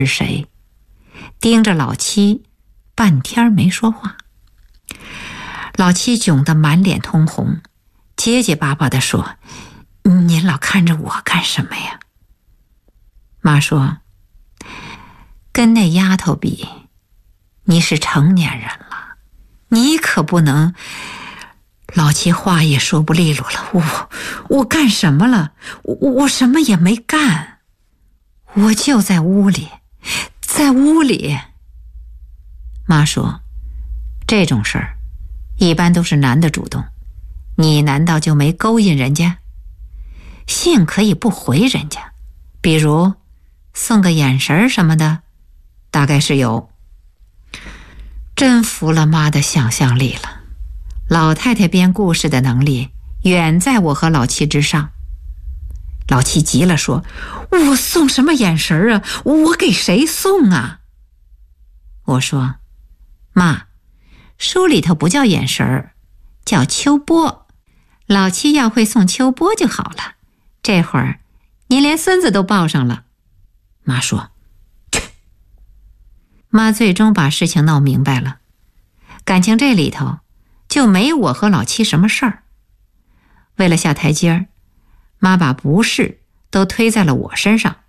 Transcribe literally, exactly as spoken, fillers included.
是谁，盯着老七半天没说话。老七窘得满脸通红，结结巴巴地说：“您老看着我干什么呀？”妈说：“跟那丫头比，你是成年人了，你可不能……”老七话也说不利落了，我我干什么了？我我什么也没干，我就在屋里，在屋里。妈说：“这种事儿一般都是男的主动，你难道就没勾引人家？信可以不回人家，比如送个眼神什么的，大概是有。”真服了妈的想象力了，老太太编故事的能力远在我和老七之上。老七急了说：“我送什么眼神啊？我给谁送啊？”我说：“妈，书里头不叫眼神，叫秋波。老七要会送秋波就好了。这会儿您连孙子都抱上了。”妈说：“切！”妈最终把事情闹明白了，感情这里头就没我和老七什么事儿。为了下台阶儿，妈把不是都推在了我身上。